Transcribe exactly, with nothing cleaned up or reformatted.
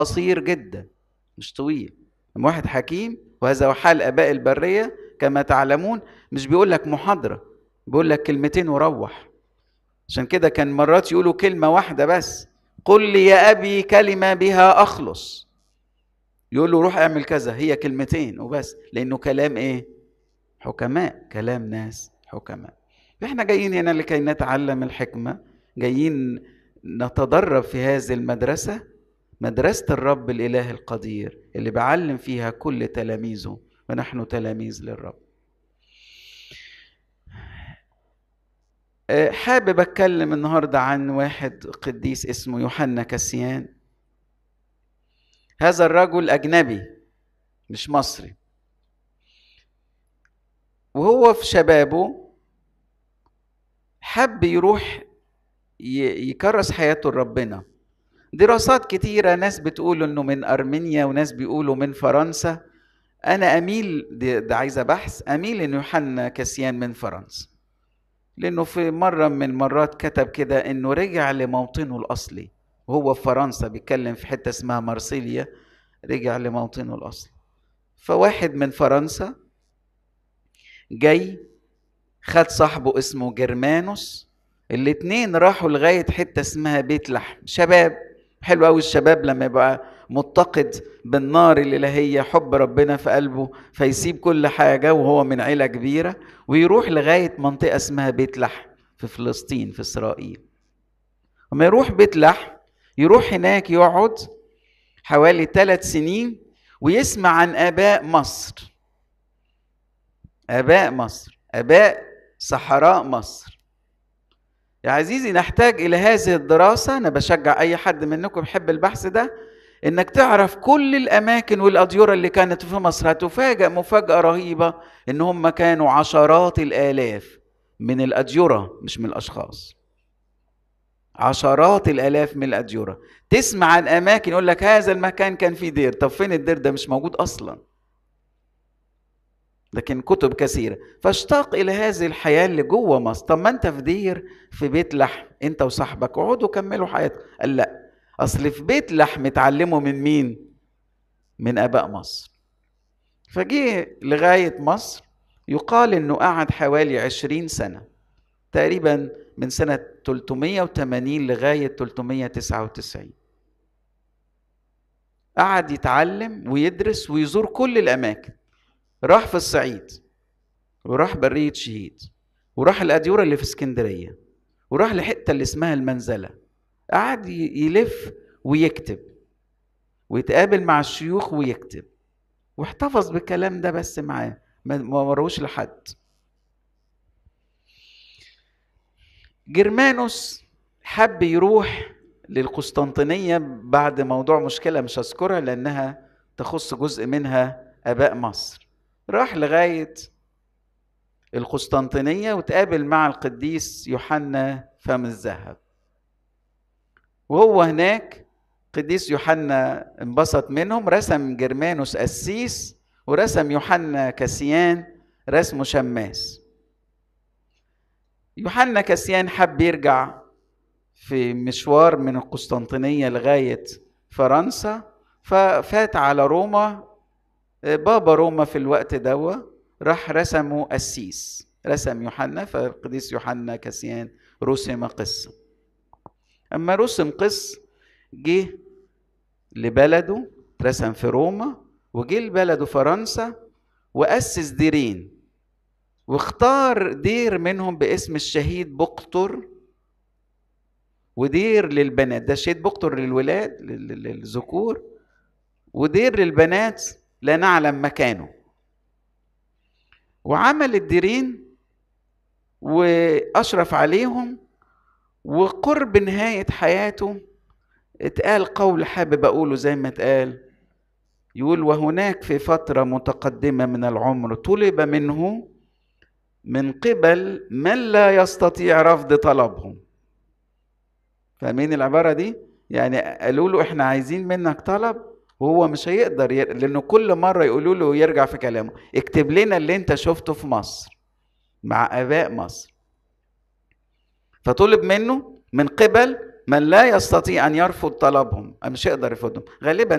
قصير جدا مش طويل. لما واحد حكيم، وهذا هو حال آباء البرية كما تعلمون، مش بيقول لك محاضرة، بيقول لك كلمتين وروح. عشان كده كان مرات يقولوا كلمة واحدة بس، قل لي يا أبي كلمة بها أخلص. يقول له روح اعمل كذا، هي كلمتين وبس، لأنه كلام إيه؟ حكماء، كلام ناس حكماء. احنا جايين هنا لكي نتعلم الحكمة، جايين نتدرب في هذه المدرسة، مدرسة الرب الإله القدير اللي بعلم فيها كل تلاميذه، ونحن تلاميذ للرب. حابب أتكلم النهاردة عن واحد قديس اسمه يوحنا كاسيان. هذا الرجل أجنبي مش مصري، وهو في شبابه حب يروح يكرس حياته لربنا. دراسات كتيرة، ناس بتقول انه من ارمينيا وناس بيقولوا من فرنسا. انا اميل، ده عايزة بحث، اميل ان يوحنا كاسيان من فرنسا، لانه في مرة من المرات كتب كده انه رجع لموطنه الاصلي، وهو في فرنسا بيتكلم في حتة اسمها مارسيليا، رجع لموطنه الاصلي. فواحد من فرنسا جاي خد صاحبه اسمه جرمانوس، الاتنين راحوا لغاية حتة اسمها بيت لحم. شباب حلو قوي الشباب لما يبقى متقد بالنار الإلهية، حب ربنا في قلبه، فيسيب كل حاجة وهو من عيلة كبيرة ويروح لغاية منطقة اسمها بيت لحم في فلسطين في إسرائيل. وما يروح بيت لحم يروح هناك يقعد حوالي ثلاث سنين ويسمع عن آباء مصر، آباء مصر، آباء صحراء مصر. يا عزيزي نحتاج إلى هذه الدراسة. أنا بشجع أي حد منكم يحب البحث ده إنك تعرف كل الأماكن والأديرة اللي كانت في مصر. هتفاجأ مفاجأة رهيبة إن هم كانوا عشرات الآلاف من الأديرة، مش من الأشخاص، عشرات الآلاف من الأديرة. تسمع عن أماكن يقول لك هذا المكان كان فيه دير، طب فين الدير ده؟ مش موجود أصلاً، لكن كتب كثيرة. فاشتاق إلى هذه الحياة اللي جوه مصر. طب ما أنت في دير في بيت لحم، أنت وصاحبك اقعدوا كملوا حياتكم. قال لا، أصل في بيت لحم اتعلموا من مين؟ من آباء مصر. فجيه لغاية مصر، يقال إنه قعد حوالي عشرين سنة تقريبا، من سنة ثلاثمائة وثمانين لغاية ثلاثمائة وتسعة وتسعين. قعد يتعلم ويدرس ويزور كل الأماكن. راح في الصعيد، وراح برية شهيد، وراح الأديرة اللي في اسكندرية، وراح لحتة اللي اسمها المنزلة. قعد يلف ويكتب ويتقابل مع الشيوخ ويكتب، واحتفظ بالكلام ده بس معاه، ما مروش لحد. جرمانوس حب يروح للقسطنطينية بعد موضوع مشكلة مش هذكرها لأنها تخص جزء منها آباء مصر. راح لغاية القسطنطينية وتقابل مع القديس يوحنا فم الذهب. وهو هناك قديس يوحنا انبسط منهم، رسم جرمانوس قسيس، ورسم يوحنا كاسيان رسمه شماس. يوحنا كاسيان حب يرجع في مشوار من القسطنطينية لغاية فرنسا، ففات على روما. بابا روما في الوقت دوا راح رسمه قسيس، رسم يوحنا، فالقديس يوحنا كاسيان رسم قس. اما رسم قس جه لبلده، رسم في روما، وجه لبلده فرنسا وأسس ديرين، واختار دير منهم باسم الشهيد بقطر، ودير للبنات، ده الشهيد بقطر للولاد للذكور، ودير للبنات لا نعلم مكانه. وعمل الديرين وأشرف عليهم، وقرب نهاية حياته اتقال قول حابب أقوله زي ما اتقال، يقول وهناك في فترة متقدمة من العمر طلب منه من قبل من لا يستطيع رفض طلبهم. فاهمين العبارة دي؟ يعني قالوا له احنا عايزين منك طلب وهو مش هيقدر ير... لأنه كل مرة يقولوا له يرجع في كلامه، اكتب لنا اللي انت شفته في مصر مع آباء مصر. فطلب منه من قبل من لا يستطيع أن يرفض طلبهم، مش يقدر يرفضهم غالبا.